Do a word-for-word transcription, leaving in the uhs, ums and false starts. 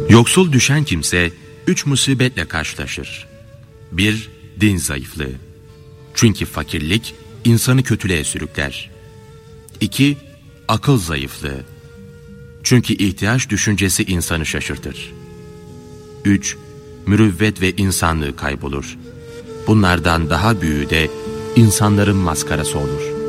Yoksul düşen kimse üç musibetle karşılaşır. Bir, din zayıflığı. Çünkü fakirlik insanı kötülüğe sürükler. İki, akıl zayıflığı. Çünkü ihtiyaç düşüncesi insanı şaşırtır. Üç, mürüvvet ve insanlığı kaybolur. Bunlardan daha büyüğü de insanların maskarası olur.